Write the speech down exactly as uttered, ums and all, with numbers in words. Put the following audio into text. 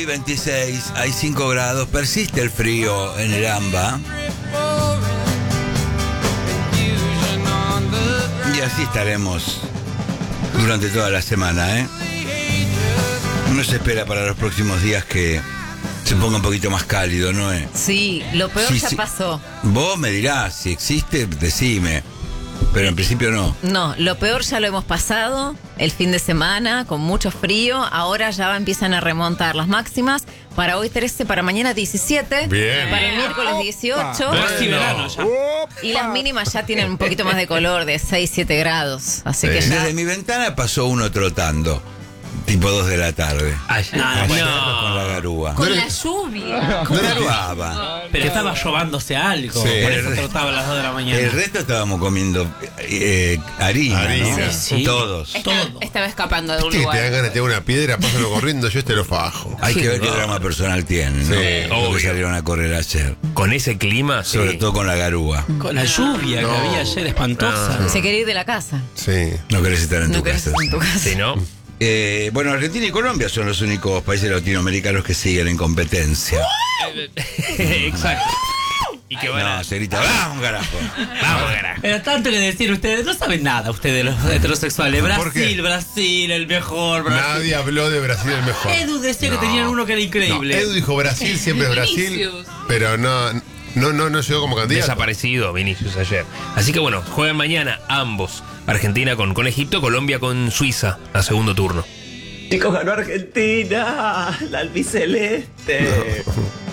hoy veintiséis, hay cinco grados, persiste el frío en el AMBA. Y así estaremos durante toda la semana, ¿eh? No se espera para los próximos días que se ponga un poquito más cálido, ¿no? ¿Eh? Sí, lo peor Sí, ya sí. pasó. Vos me dirás, si existe, decime. Pero en principio no. No, lo peor ya lo hemos pasado. El fin de semana, con mucho frío. Ahora ya empiezan a remontar las máximas. Para hoy trece, para mañana diecisiete. Bien. Para el miércoles dieciocho. Casi verano ya. Y las mínimas ya tienen un poquito más de color, de seis, siete grados. Así que Sí. ya... Desde mi ventana pasó uno trotando, tipo dos de la tarde. Ay, no, Ayer no. con la garúa. Con la lluvia. ¿Cómo garuaba? Pero estaba llovándose algo. Sí. Por eso trotaba a las dos de la mañana. El resto estábamos comiendo eh, harina, Harina. ¿no? Sí. Todos. Todo. Estaba escapando de un ¿Viste que te dan lugar. ganas de tirar una piedra? Pásalo corriendo, yo este lo fajo. Hay que ver qué drama personal tienen, ¿no? Sí, Los obvio. que salieron a correr ayer. Con ese clima, sí. Sobre todo con la garúa. Con la lluvia No. que había ayer espantosa. Se quería ir de la casa. Sí. No querés estar en No tu querés casa. estar en tu casa. Sí, ¿no? Eh, bueno, Argentina y Colombia son los únicos países latinoamericanos que siguen en competencia. Exacto. Y que van a... No, se grita, ¡vamos, carajo! Vamos, carajo. Pero tanto que decir, ustedes no saben nada, ustedes los heterosexuales. ¿Por qué? Brasil, Brasil, el mejor, Brasil. Nadie habló de Brasil el mejor. Edu decía No. que tenían uno que era No, increíble. Edu dijo Brasil, siempre es Brasil. Vinicius. Pero no, no, no, no llegó como candidato. Desaparecido Vinicius ayer. Así que bueno, juegan mañana ambos. Argentina con, con Egipto, Colombia con Suiza a segundo turno. Chicos, ganó Argentina, la albiceleste.